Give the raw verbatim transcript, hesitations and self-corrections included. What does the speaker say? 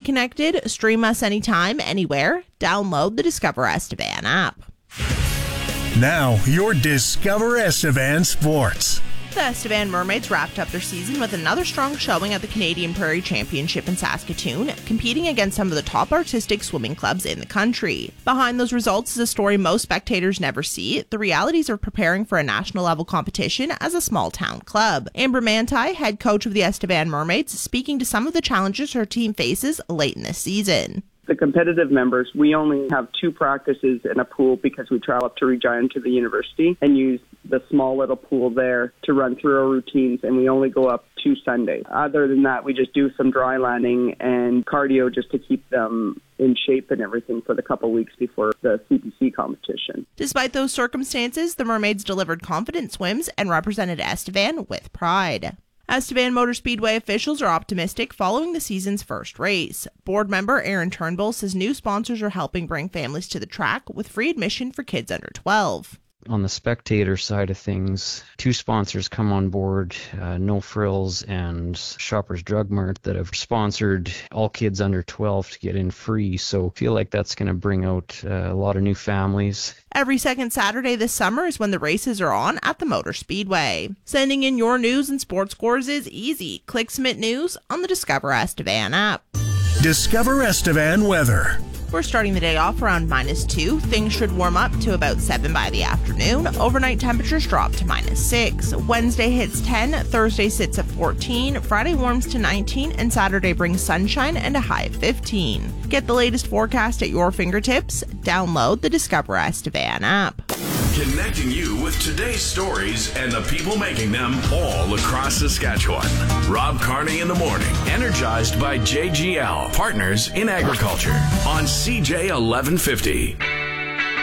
connected. Stream us anytime, anywhere. Download the Discover Estevan app. Now, your Discover Estevan Sports. The Estevan Mermaids wrapped up their season with another strong showing at the Canadian Prairie Championship in Saskatoon, competing against some of the top artistic swimming clubs in the country. Behind those results is a story most spectators never see, the realities of preparing for a national level competition as a small town club. Amber Manti, head coach of the Estevan Mermaids, speaking to some of the challenges her team faces late in this season. The competitive members, we only have two practices in a pool because we travel up to Regina to the university and use the small little pool there to run through our routines, and we only go up two Sundays. Other than that, we just do some dry landing and cardio just to keep them in shape and everything for the couple weeks before the C P C competition. Despite those circumstances, the Mermaids delivered confident swims and represented Estevan with pride. Estevan Motor Speedway officials are optimistic following the season's first race. Board member Aaron Turnbull says new sponsors are helping bring families to the track with free admission for kids under twelve. On the spectator side of things, two sponsors come on board, uh, No Frills and Shoppers Drug Mart, that have sponsored all kids under twelve to get in free. So I feel like that's going to bring out uh, a lot of new families. Every second Saturday this summer is when the races are on at the Motor Speedway. Sending in your news and sports scores is easy. Click Submit News on the Discover Estevan app. Discover Estevan weather. We're starting the day off around minus two. Things should warm up to about seven by the afternoon. Overnight temperatures drop to minus six. Wednesday hits ten, Thursday sits at fourteen, Friday warms to nineteen, and Saturday brings sunshine and a high of fifteen. Get the latest forecast at your fingertips. Download the Discover Estevan app. Connecting you with today's stories and the people making them all across Saskatchewan. Rob Carney in the morning, energized by J G L, Partners in Agriculture, on C J eleven fifty.